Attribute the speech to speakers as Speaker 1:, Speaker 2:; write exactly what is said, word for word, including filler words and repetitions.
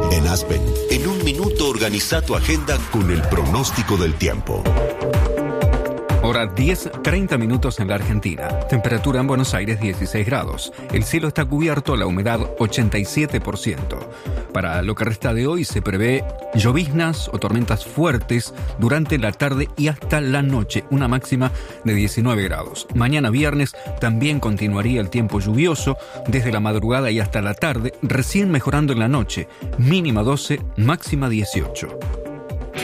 Speaker 1: En Aspen, en un minuto organiza tu agenda con el pronóstico del tiempo.
Speaker 2: Hora diez, treinta minutos en la Argentina. Temperatura en Buenos Aires dieciséis grados. El cielo está cubierto, la humedad ochenta y siete por ciento. Para lo que resta de hoy se prevé lloviznas o tormentas fuertes durante la tarde y hasta la noche, una máxima de diecinueve grados. Mañana viernes también continuaría el tiempo lluvioso desde la madrugada y hasta la tarde, recién mejorando en la noche, mínima doce, máxima dieciocho.